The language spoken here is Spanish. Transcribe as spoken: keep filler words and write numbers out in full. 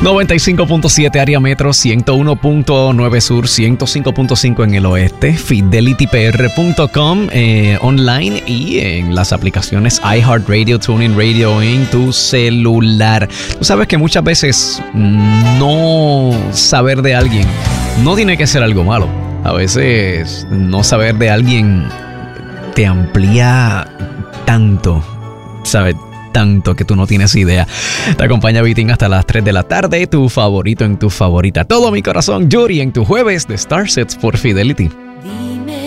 noventa y cinco punto siete área metro, ciento uno punto nueve sur, ciento cinco punto cinco en el oeste, fidelity p r punto com, eh, online y en las aplicaciones iHeartRadio, TuneIn Radio en tu celular. Tú sabes que muchas veces no saber de alguien no tiene que ser algo malo. A veces no saber de alguien te amplía tanto, ¿sabes? Tanto que tú no tienes idea. Te acompaña Vitín hasta las tres de la tarde. Tu favorito en tu favorita. Todo mi corazón, Yuri, en tu jueves de Starsets por Fidelity.